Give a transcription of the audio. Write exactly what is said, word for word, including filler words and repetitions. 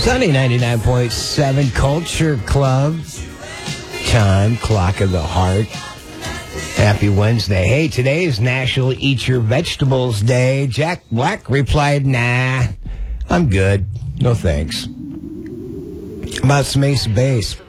Sunny ninety-nine point seven Culture Club. Time, clock of the heart. Happy Wednesday. Hey, today is National Eat Your Vegetables Day. Jack Black replied, nah, I'm good. No thanks. About some Ace of Base.